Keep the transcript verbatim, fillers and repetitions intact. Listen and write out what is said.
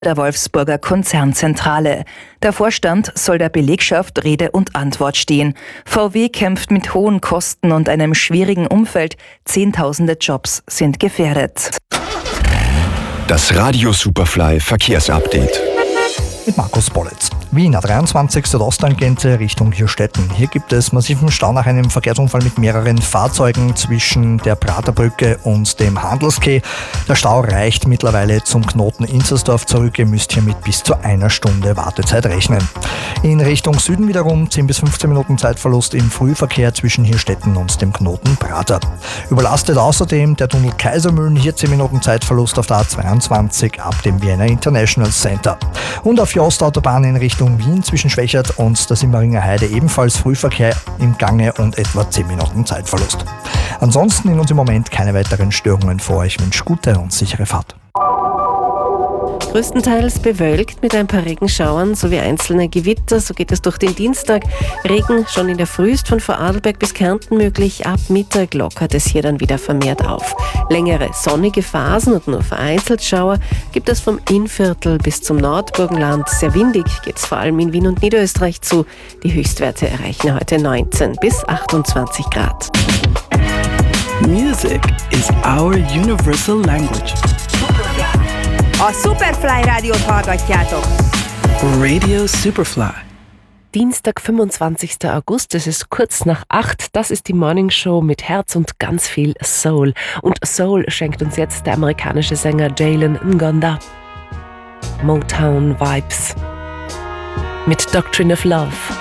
der Wolfsburger Konzernzentrale. Der Vorstand soll der Belegschaft Rede und Antwort stehen. V W kämpft mit hohen Kosten und einem schwierigen Umfeld. Zehntausende Jobs sind gefährdet. Das Radio Superfly Verkehrsupdate. Mit Markus Bollitz. Wien, A dreiundzwanzig Südosttangente Richtung Hirstetten. Hier gibt es massiven Stau nach einem Verkehrsunfall mit mehreren Fahrzeugen zwischen der Praterbrücke und dem Handelskeh. Der Stau reicht mittlerweile zum Knoten Inzersdorf zurück. Ihr müsst hier mit bis zu einer Stunde Wartezeit rechnen. In Richtung Süden wiederum zehn bis fünfzehn Minuten Zeitverlust im Frühverkehr zwischen Hirstetten und dem Knoten Prater. Überlastet außerdem der Tunnel Kaisermühlen, hier zehn Minuten Zeitverlust auf der A zweiundzwanzig ab dem Vienna International Center. Und auf der Ostautobahn in Richtung Wien zwischen Schwächert und der Simmeringer Heide ebenfalls Frühverkehr im Gange und etwa zehn Minuten Zeitverlust. Ansonsten in uns im Moment keine weiteren Störungen vor. Ich wünsche gute und sichere Fahrt. Größtenteils bewölkt mit ein paar Regenschauern sowie einzelne Gewitter. So geht es durch den Dienstag. Regen schon in der Früh ist von Vorarlberg bis Kärnten möglich. Ab Mittag lockert es hier dann wieder vermehrt auf. Längere sonnige Phasen und nur vereinzelt Schauer gibt es vom Innviertel bis zum Nordburgenland. Sehr windig geht es vor allem in Wien und Niederösterreich zu. Die Höchstwerte erreichen heute neunzehn bis achtundzwanzig Grad. Music is our universal language. A Superfly Rádiót hallgatjátok. Radio Superfly. Dienstag, fünfundzwanzigster August, es ist kurz nach acht. Das ist die Morning Show mit Herz und ganz viel Soul. Und Soul schenkt uns jetzt der amerikanische Sänger Jalen Ngonda. Motown Vibes mit Doctrine of Love.